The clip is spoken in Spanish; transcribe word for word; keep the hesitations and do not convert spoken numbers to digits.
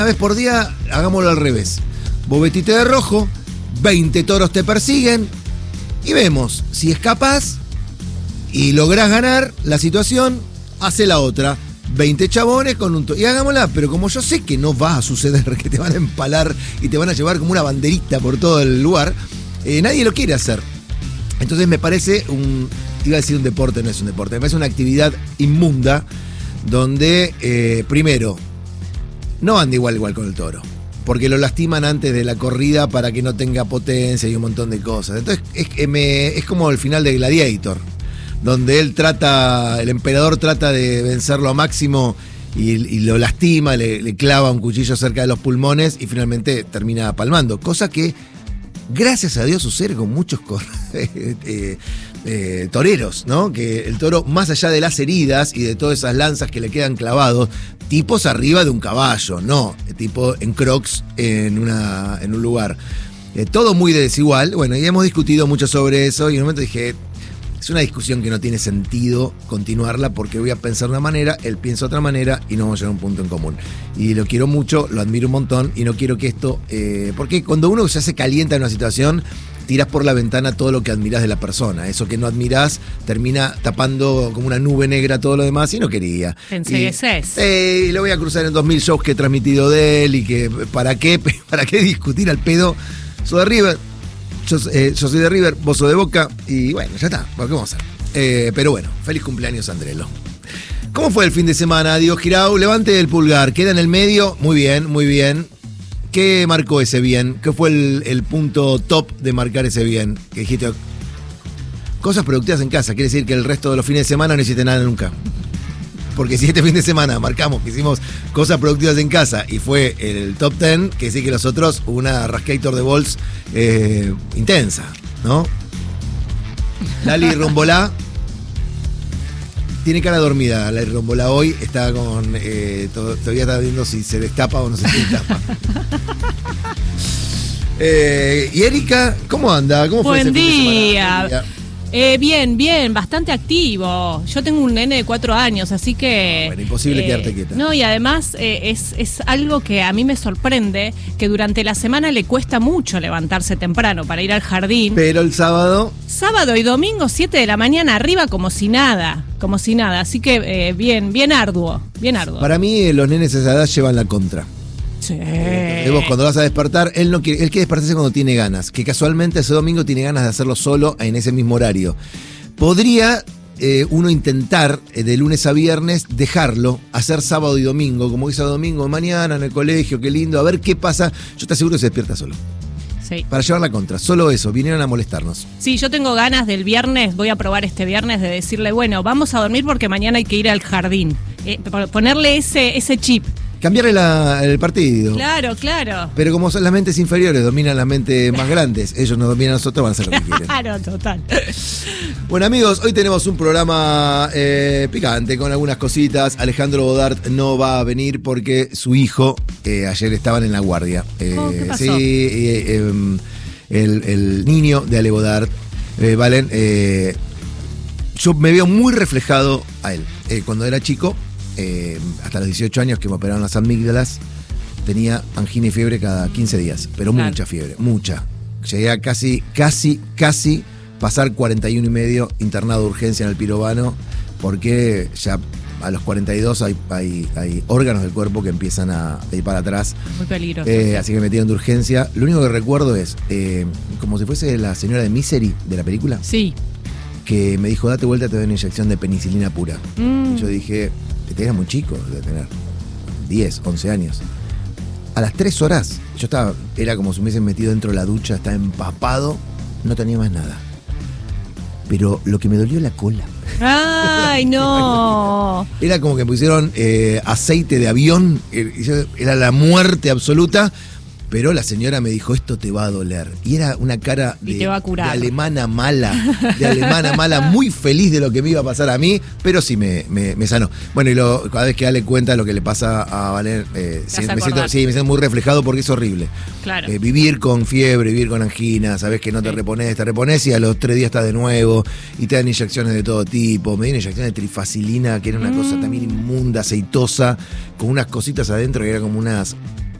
Una vez por día, hagámoslo al revés. Vos vestite de rojo, veinte toros te persiguen y vemos si escapás y lográs ganar la situación, hace la otra. veinte chabones con un toro. Y hagámosla, pero como yo sé que no va a suceder, que te van a empalar y te van a llevar como una banderita por todo el lugar, eh, nadie lo quiere hacer. Entonces me parece un, iba a decir un deporte, no es un deporte, me parece una actividad inmunda donde, eh, primero, no anda igual igual con el toro, porque lo lastiman antes de la corrida para que no tenga potencia y un montón de cosas. Entonces es, es, me, es como el final de Gladiator, donde él trata, el emperador trata de vencerlo a máximo y, y lo lastima, le, le clava un cuchillo cerca de los pulmones y finalmente termina palmando. Cosa que, gracias a Dios, sucede con muchos eh, eh, toreros, ¿no? Que el toro, más allá de las heridas y de todas esas lanzas que le quedan clavados, tipos arriba de un caballo, no, tipo en crocs en, una, en un lugar. Eh, todo muy desigual. Bueno, y hemos discutido mucho sobre eso y en un momento dije, es una discusión que no tiene sentido continuarla porque voy a pensar de una manera, él piensa de otra manera y no vamos a llegar a un punto en común. Y lo quiero mucho, lo admiro un montón y no quiero que esto... Eh, porque cuando uno ya se calienta en una situación, tirás por la ventana todo lo que admirás de la persona. Eso que no admirás termina tapando como una nube negra todo lo demás y no quería. Ensegueces. Y, eh, y lo voy a cruzar en dos mil shows que he transmitido de él y que ¿para qué? ¿Para qué discutir al pedo? Soy de River. Yo, eh, yo soy de River, vos sos de Boca y bueno, ya está, ¿qué vamos a hacer? Eh, pero bueno, feliz cumpleaños, Andrelo. ¿Cómo fue el fin de semana, Diego Girau? Levante el pulgar, queda en el medio, muy bien, muy bien. ¿Qué marcó ese bien? ¿Qué fue el, el punto top de marcar ese bien? Que dijiste, cosas productivas en casa, quiere decir que el resto de los fines de semana no hiciste nada nunca. Porque si este fin de semana marcamos que hicimos cosas productivas en casa y fue el top ten, que decir que los otros, una rascator de bols eh, intensa, ¿no? Lali Rombolá tiene cara dormida. Lali Rombolá hoy está con... Eh, todo, todavía está viendo si se destapa o no se destapa. eh, y Erika, ¿cómo anda? ¿Cómo fue Buen ese fin de semana? día. Buen día. Eh, bien, bien, bastante activo. Yo tengo un nene de cuatro años, así que... No, bueno, imposible eh, quedarte quieta. No, y además eh, es, es algo que a mí me sorprende, que durante la semana le cuesta mucho levantarse temprano para ir al jardín. Pero el sábado... Sábado y domingo, siete de la mañana, arriba como si nada, como si nada. Así que eh, bien, bien arduo, bien arduo. Para mí, eh, los nenes a esa edad llevan la contra. Sí. Eh, vos cuando vas a despertar, él no quiere, él quiere despertarse cuando tiene ganas, que casualmente ese domingo tiene ganas de hacerlo solo en ese mismo horario. Podría eh, uno intentar eh, de lunes a viernes dejarlo, hacer sábado y domingo, como hizo domingo mañana en el colegio, qué lindo, a ver qué pasa. Yo te aseguro que se despierta solo. Sí. Para llevar la contra, solo eso, vinieron a molestarnos. Sí, yo tengo ganas del viernes, voy a probar este viernes de decirle, bueno, vamos a dormir porque mañana hay que ir al jardín. Eh, ponerle ese, ese chip. Cambiarle la, el partido. Claro, claro. Pero como son las mentes inferiores, dominan las mentes más grandes. Ellos nos dominan a nosotros, van a hacer lo que quieren. Claro, total. Bueno, amigos, hoy tenemos un programa eh, picante con algunas cositas. Alejandro Bodart no va a venir porque su hijo eh, ayer estaban en la guardia. Eh, oh, ¿qué pasó? Sí, eh, eh, el, el niño de Ale Bodart, eh, Valen, eh, yo me veo muy reflejado a él. Eh, cuando era chico, eh, hasta los dieciocho años que me operaron las amígdalas, tenía angina y fiebre cada quince días, pero claro, mucha fiebre, mucha. Llegué a casi, casi, casi pasar cuarenta y uno y medio internado de urgencia en el Pirovano, porque ya a los cuarenta y dos hay, hay, hay órganos del cuerpo que empiezan a, a ir para atrás. Muy peligroso. Eh, así que me metieron de urgencia. Lo único que recuerdo es, eh, como si fuese la señora de Misery de la película. Sí. Que me dijo, date vuelta, te doy una inyección de penicilina pura. Mm. Y yo dije, te eras muy chico, de tener diez, once años. A las tres horas, yo estaba, era como si me hubiesen metido dentro de la ducha, estaba empapado, no tenía más nada. Pero lo que me dolió la cola. ¡Ay, no! Era como que pusieron eh, aceite de avión, era la muerte absoluta. Pero la señora me dijo, esto te va a doler. Y era una cara de, y te va a curar. de alemana mala, de alemana mala, muy feliz de lo que me iba a pasar a mí, pero sí me, me, me sanó. Bueno, y lo, cada vez que Ale cuenta lo que le pasa a Valen, eh, sí, me siento, sí, me siento muy reflejado porque es horrible. Claro. Eh, vivir con fiebre, vivir con angina, sabes que no te sí. repones, te repones y a los tres días estás de nuevo, y te dan inyecciones de todo tipo. Me dieron inyecciones de trifacilina, que era una mm. cosa también inmunda, aceitosa, con unas cositas adentro que eran como unas